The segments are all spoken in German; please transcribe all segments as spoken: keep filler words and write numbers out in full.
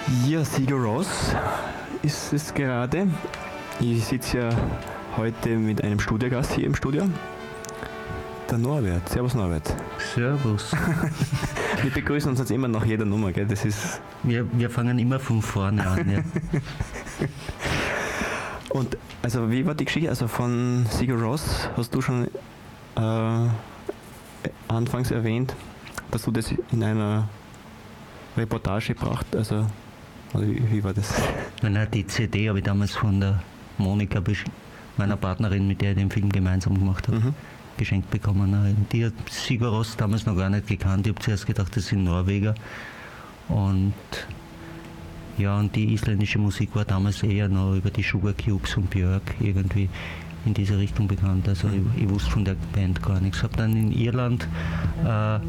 Ja, Sigur Rós ist es gerade. Ich sitze ja heute mit einem Studiogast hier im Studio. Der Norbert. Servus Norbert. Servus. Wir begrüßen uns jetzt immer nach jeder Nummer, gell? Das ist wir, wir fangen immer von vorne an, ja. Und also wie war die Geschichte? Also von Sigur Rós hast du schon äh, anfangs erwähnt, dass du das in einer Reportage gebracht, also, also wie, wie war das? Na, die C D habe ich damals von der Monika, meiner Partnerin, mit der ich den Film gemeinsam gemacht habe, mhm. geschenkt bekommen. Die hat Sigur Rós damals noch gar nicht gekannt. Ich habe zuerst gedacht, das sind Norweger. Und ja, und die isländische Musik war damals eher noch über die Sugar Cubes und Björk irgendwie in diese Richtung bekannt. Also mhm. ich, ich wusste von der Band gar nichts. Ich habe dann in Irland äh,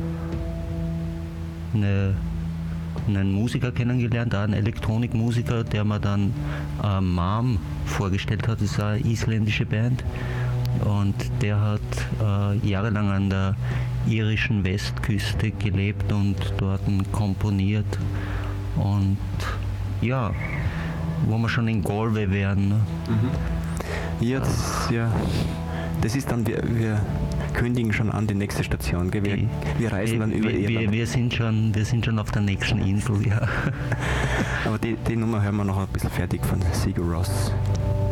eine, einen Musiker kennengelernt, auch einen Elektronikmusiker, der mir dann äh, Mom vorgestellt hat. Das ist eine isländische Band. Und der hat äh, jahrelang an der irischen Westküste gelebt und dort komponiert. Und ja, wo wir schon in Galway wären. Ne? Mhm. Ja, das, ja, das ist dann, wir, wir kündigen schon an die nächste Station. Gell? Wir, die, wir reisen dann über wir, Irland. Wir sind, schon, wir sind schon auf der nächsten Insel, ja. Aber die, die Nummer hören wir noch ein bisschen fertig von Sigur Rós.